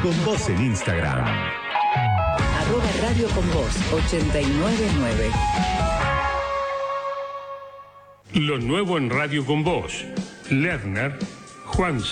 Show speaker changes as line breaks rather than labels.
Con Vos en Instagram.
@Radio con Vos 899.
Lo nuevo en Radio con Vos. Lerner, Juan